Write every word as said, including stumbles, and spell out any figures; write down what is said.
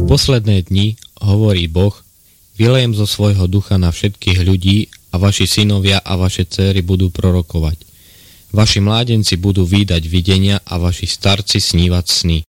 posledné dni, hovorí Boh, vylejem zo svojho ducha na všetkých ľudí a vaši synovia a vaše dcéry budú prorokovať. Vaši mládenci budú vídať videnia a vaši starci snívať sny.